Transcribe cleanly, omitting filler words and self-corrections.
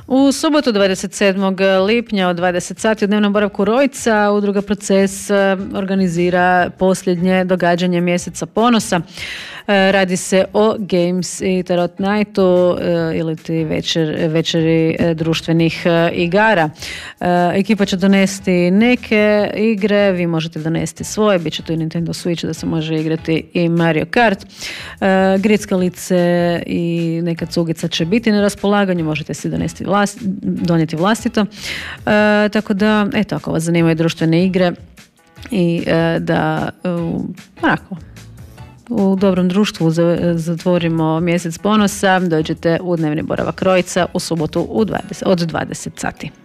U subotu 27. lipnja od 20 sati u dnevnom boravku Rojca udruga Proces organizira posljednje događanje mjeseca ponosa. Radi se o Games i Tarot Nightu ili ti večeri društvenih igara. Ekipa će donesti neke igre, vi možete donesti svoje, bit će tu i Nintendo Switch da se može igrati i Mario Kart. Grickalice i neka cugica će biti na raspolaganju, možete si donijeti vlastito. Tako da, eto, ako vas zanimaju društvene igre i da onako u dobrom društvu zatvorimo mjesec ponosa, dođete u dnevni boravak Rojca u subotu od 20 sati.